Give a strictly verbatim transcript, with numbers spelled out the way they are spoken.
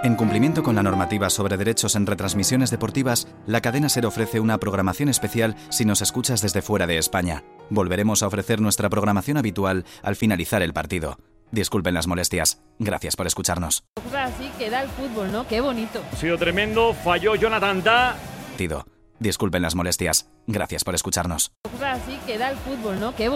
En cumplimiento con la normativa sobre derechos en retransmisiones deportivas, la cadena SER ofrece una programación especial si nos escuchas desde fuera de España. Volveremos a ofrecer nuestra programación habitual al finalizar el partido. Disculpen las molestias. Gracias por escucharnos. Así queda el fútbol, ¿no? Qué bonito. Ha sido tremendo. Falló Jonathan Tah. Tido. Disculpen las molestias. Gracias por escucharnos. Así queda el fútbol, ¿no? Qué bonito.